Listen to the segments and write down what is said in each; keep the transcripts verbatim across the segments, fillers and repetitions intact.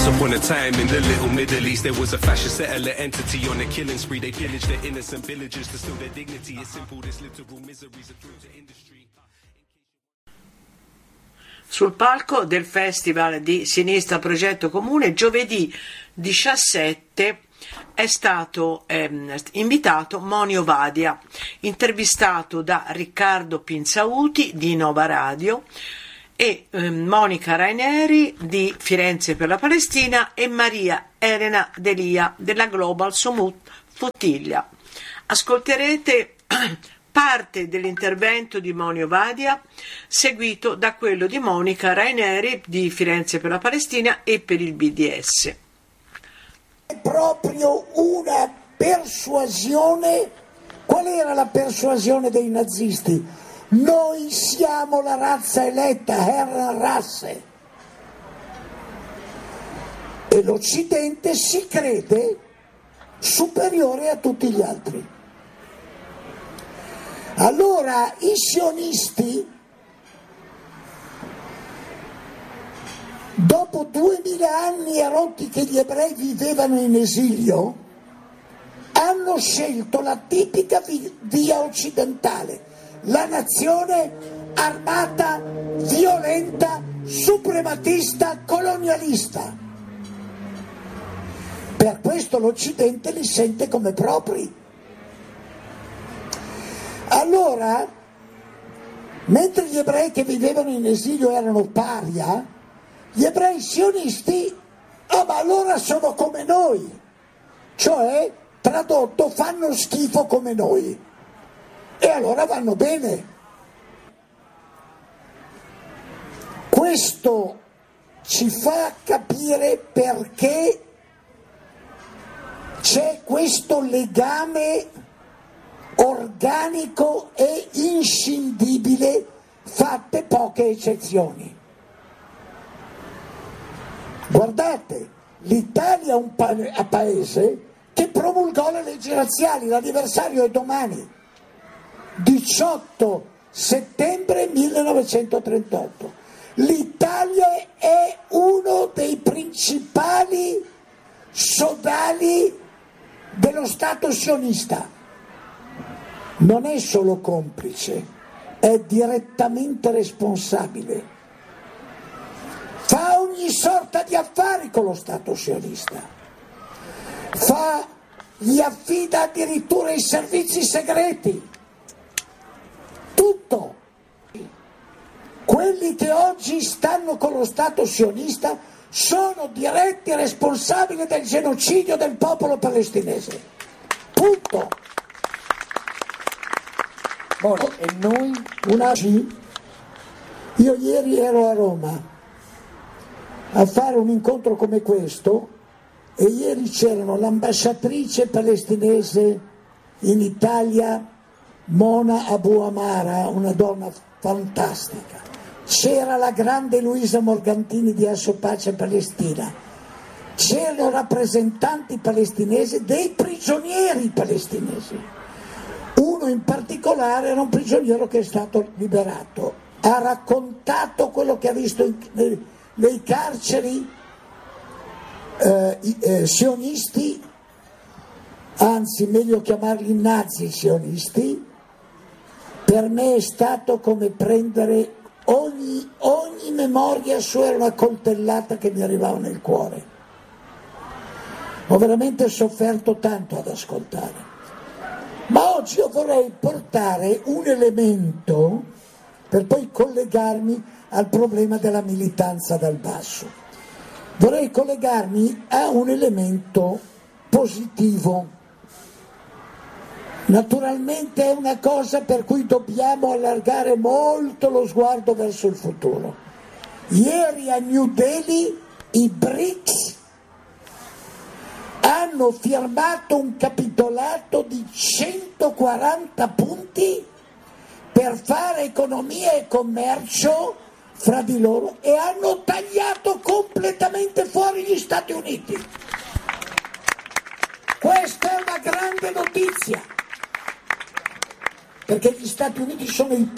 Once upon a time in the little Middle East, there was a fascist settler entity on a killing spree. They pillaged the innocent villagers to steal their dignity. It's simple, this literal miseries are through to industry. Sul palco del Festival di Sinistra Progetto Comune, giovedì diciassette è stato ehm, invitato Monio Vadia, intervistato da Riccardo Pinzauti di Nova Radio e ehm, Monica Raineri di Firenze per la Palestina e Maria Elena Delia della Global Sumut Flottiglia. Ascolterete parte dell'intervento di Monio Vadia, seguito da quello di Monica Raineri di Firenze per la Palestina e per il B D S. È proprio una persuasione. Qual era la persuasione dei nazisti? Noi siamo la razza eletta, Herrenrasse. E l'Occidente si crede superiore a tutti gli altri. Allora i sionisti, dopo duemila anni e rotti che gli ebrei vivevano in esilio, hanno scelto la tipica via occidentale, la nazione armata, violenta, suprematista, colonialista. Per questo l'Occidente li sente come propri. Allora, mentre gli ebrei che vivevano in esilio erano paria, gli ebrei sionisti, ah ma allora sono come noi, cioè, tradotto, fanno schifo come noi, e allora vanno bene. Questo ci fa capire perché c'è questo legame organico e inscindibile, fatte poche eccezioni. Guardate, l'Italia è un pa- paese che promulgò le leggi razziali, l'anniversario è domani, diciotto settembre millenovecentotrentotto. L'Italia è uno dei principali sodali dello Stato sionista. Non è solo complice, è direttamente responsabile. Fa ogni sorta di affari con lo Stato sionista. Fa, gli affida addirittura i servizi segreti. Tutto. Quelli che oggi stanno con lo Stato sionista sono diretti responsabili del genocidio del popolo palestinese. Punto. Ora, e noi, una G, io ieri ero a Roma a fare un incontro come questo e ieri c'erano l'ambasciatrice palestinese in Italia, Mona Abu Amara, una donna fantastica, c'era la grande Luisa Morgantini di Asso Pace Palestina, c'erano rappresentanti palestinesi dei prigionieri palestinesi. Uno in particolare era un prigioniero che è stato liberato, ha raccontato quello che ha visto in, nei, nei carceri eh, eh, sionisti, anzi meglio chiamarli nazi sionisti. Per me è stato come prendere ogni, ogni memoria sua, era una coltellata che mi arrivava nel cuore. Ho veramente sofferto tanto ad ascoltare. Ma oggi io vorrei portare un elemento per poi collegarmi al problema della militanza dal basso. Vorrei collegarmi a un elemento positivo. Naturalmente è una cosa per cui dobbiamo allargare molto lo sguardo verso il futuro. Ieri a New Delhi i B R I C S hanno firmato un capitolato di centoquaranta punti per fare economia e commercio fra di loro e hanno tagliato completamente fuori gli Stati Uniti. Questa è una grande notizia, perché gli Stati Uniti sono i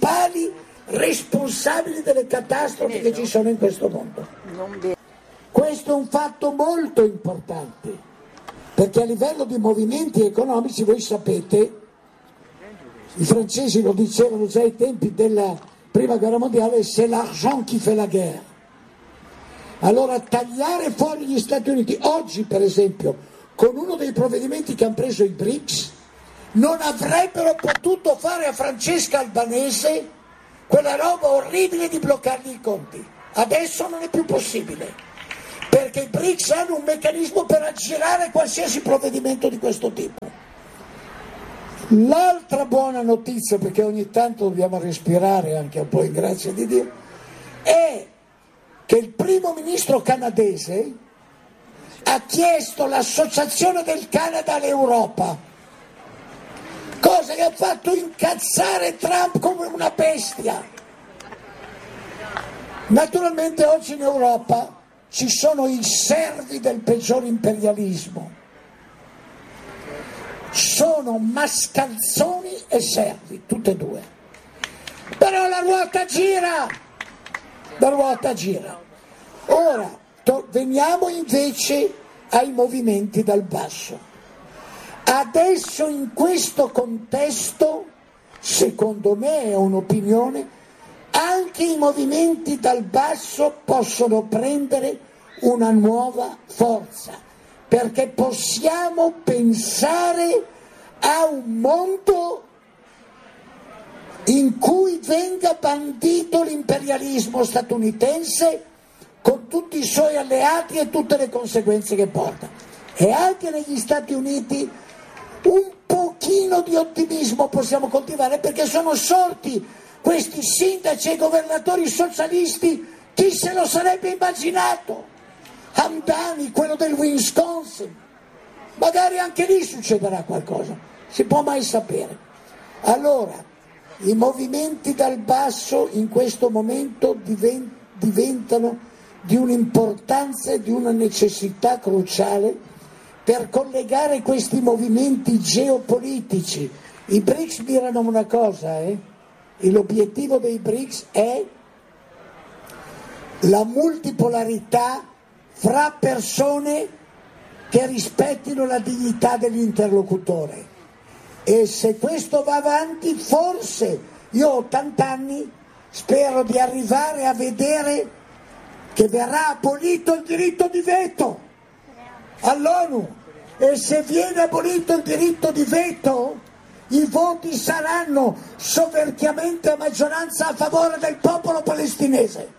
principali responsabili delle catastrofi che ci sono in questo mondo. Questo Questo è un fatto molto importante, perché a livello di movimenti economici, voi sapete, i francesi lo dicevano già ai tempi della prima guerra mondiale, c'est l'argent qui fait la guerre. Allora tagliare fuori gli Stati Uniti, oggi per esempio, con uno dei provvedimenti che hanno preso i B R I C S, non avrebbero potuto fare a Francesca Albanese quella roba orribile di bloccargli i conti. Adesso non è più possibile, perché i B R I C S hanno un meccanismo per aggirare qualsiasi provvedimento di questo tipo. L'altra buona notizia, perché ogni tanto dobbiamo respirare anche un po' in grazia di Dio, è che il primo ministro canadese ha chiesto l'associazione del Canada all'Europa, cosa che ha fatto incazzare Trump come una bestia. Naturalmente oggi in Europa ci sono i servi del peggior imperialismo, sono mascalzoni e servi, tutte e due. Però la ruota gira, la ruota gira. Ora, to- veniamo invece ai movimenti dal basso. Adesso in questo contesto, secondo me è un'opinione, anche i movimenti dal basso possono prendere una nuova forza, perché possiamo pensare a un mondo in cui venga bandito l'imperialismo statunitense con tutti i suoi alleati e tutte le conseguenze che porta. E anche negli Stati Uniti un pochino di ottimismo possiamo coltivare, perché sono sorti questi sindaci e governatori socialisti, chi se lo sarebbe immaginato? Hamdani, quello del Wisconsin, magari anche lì succederà qualcosa, si può mai sapere. Allora, i movimenti dal basso in questo momento diventano di un'importanza e di una necessità cruciale per collegare questi movimenti geopolitici. I B R I C S mirano una cosa, eh? E l'obiettivo dei B R I C S è la multipolarità fra persone che rispettino la dignità dell'interlocutore, e se questo va avanti, forse, io ho ottanta anni, spero di arrivare a vedere che verrà abolito il diritto di veto all'ONU, e se viene abolito il diritto di veto i voti saranno soverchiamente a maggioranza a favore del popolo palestinese.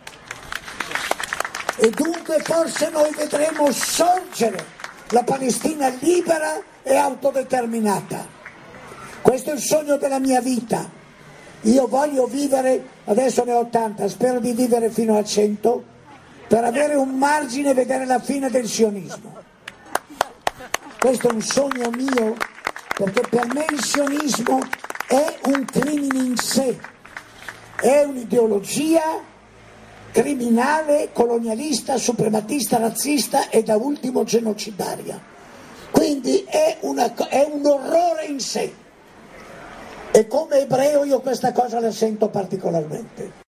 E dunque forse noi vedremo sorgere la Palestina libera e autodeterminata. Questo è il sogno della mia vita. Io voglio vivere, adesso ne ho ottanta, spero di vivere fino a cento per avere un margine e vedere la fine del sionismo. Questo è un sogno mio, perché per me il sionismo è un crimine in sé, è un'ideologia criminale, colonialista, suprematista, razzista e da ultimo genocidaria. Quindi è, una, è un orrore in sé, e come ebreo io questa cosa la sento particolarmente.